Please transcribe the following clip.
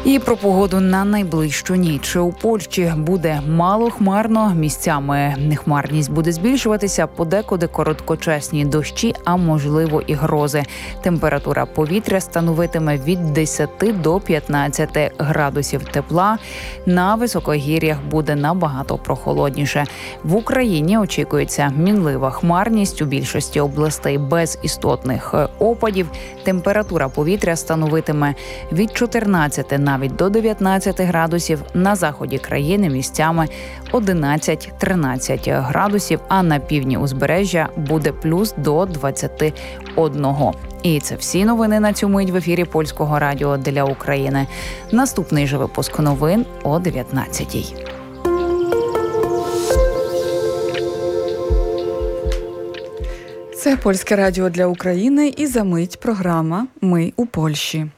І про погоду на найближчу ніч. У Польщі буде малохмарно, місцями нехмарність буде збільшуватися, подекуди короткочасні дощі, а можливо і грози. Температура повітря становитиме від 10 до 15 градусів тепла. На високогір'ях буде набагато прохолодніше. В Україні очікується мінлива хмарність, у більшості областей без істотних опадів. Температура повітря становитиме від 14 навіть до 19 градусів, на заході країни місцями 11-13 градусів, а на півдні узбережжя буде плюс до 21. І це всі новини на цю мить в ефірі Польського радіо для України. Наступний же випуск новин о 19-й. Це Польське радіо для України і за мить програма «Ми у Польщі».